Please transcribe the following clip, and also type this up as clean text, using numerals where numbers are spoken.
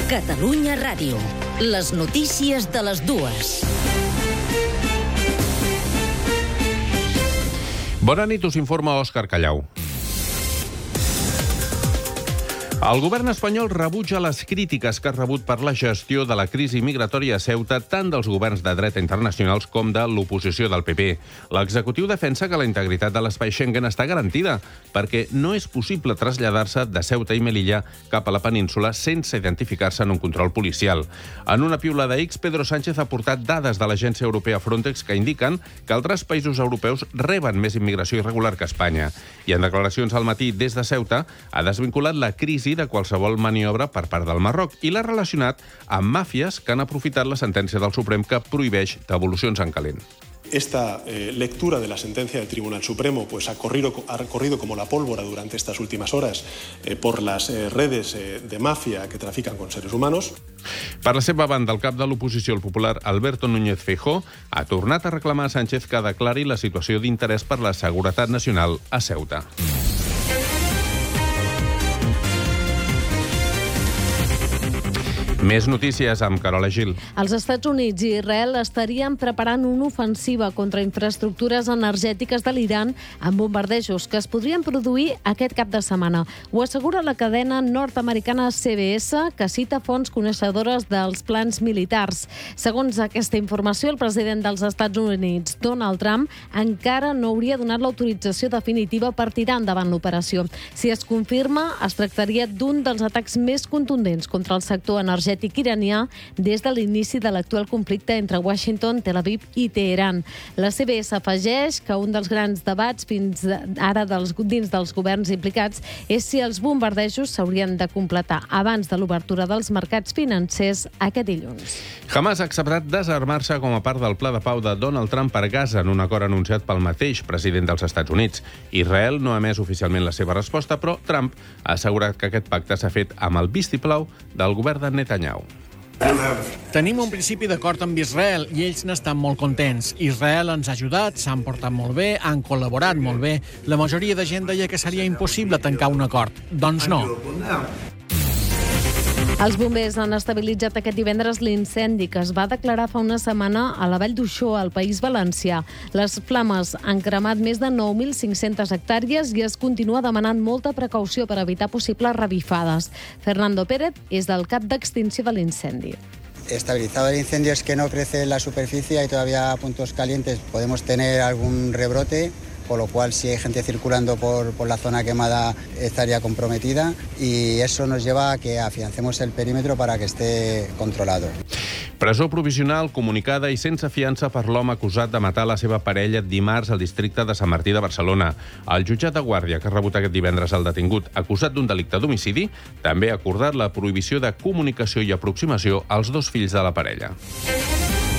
Catalunya Ràdio. Les notícies de les dues. Bona nit, us informa Òscar Callau. El govern espanyol rebutja les crítiques que ha rebut per la gestió de la crisi migratòria a Ceuta tant dels governs de dreta internacionals com de l'oposició del PP. L'executiu defensa que la integritat de l'espai Schengen està garantida perquè no és possible traslladar-se de Ceuta i Melilla cap a la península sense identificar-se en un control policial. En una piulada X, Pedro Sánchez ha portat dades de l'agència europea Frontex que indiquen que altres països europeus reben més immigració irregular que Espanya. I en declaracions al matí des de Ceuta ha desvinculat la crisi de qualsevol maniobra per part del Marroc i l'ha relacionat amb màfies que han aprofitat la sentència del Suprem que prohibeix devolucions en calent. Esta lectura de la sentencia del Tribunal Supremo ha corrido como la pólvora durante estas últimas horas por las redes de mafia que trafican con seres humanos. Per la seva banda, el cap de l'oposició, el popular Alberto Núñez Feijóo, ha tornat a reclamar a Sánchez que declari la situació d'interès per la seguretat nacional a Ceuta. Més notícies amb Carola Gil. Els Estats Units i Israel estarien preparant una ofensiva contra infraestructures energètiques de l'Iran amb bombardejos que es podrien produir aquest cap de setmana. Ho assegura la cadena nord-americana CBS, que cita fonts coneixedores dels plans militars. Segons aquesta informació, el president dels Estats Units, Donald Trump, encara no hauria donat l'autorització definitiva per tirar endavant l'operació. Si es confirma, es tractaria d'un dels atacs més contundents contra el sector energètic iranià des de l'inici de l'actual conflicte entre Washington, Tel Aviv i Teheran. La CBS afegeix que un dels grans debats fins ara dins dels governs implicats és si els bombardejos s'haurien de completar abans de l'obertura dels mercats financers aquest dilluns. Hamas ha acceptat desarmar-se com a part del pla de pau de Donald Trump per Gaza en un acord anunciat pel mateix president dels Estats Units. Israel no ha emès oficialment la seva resposta, però Trump ha assegurat que aquest pacte s'ha fet amb el vistiplau del govern de Netanyahu. Tenim un principi d'acord amb Israel i ells n'estan molt contents. Israel ens ha ajudat, s'han portat molt bé, han col·laborat molt bé. La majoria de gent deia que seria impossible tancar un acord. Doncs no. Els bombers han estabilitzat aquest divendres l'incendi que es va declarar fa una setmana a la Vall d'Uixó, al País Valencià. Les flames han cremat més de 9.500 hectàrees i es continua demanant molta precaució per evitar possibles revifades. Fernando Pérez és del cap d'extinció de l'incendi. Estabilizado el incendio es que no crece la superficie, hay todavía puntos calientes, podemos tener algún rebrote, con lo cual si hay gente circulando por la zona quemada estaría comprometida y eso nos lleva a que afiancemos el perímetro para que esté controlado. Presó provisional, comunicada i sense fiança per l'home acusat de matar la seva parella dimarts al districte de Sant Martí de Barcelona. El jutjat de Guàrdia, que ha rebut aquest divendres el detingut acusat d'un delicte d'homicidi, també ha acordat la prohibició de comunicació i aproximació als dos fills de la parella.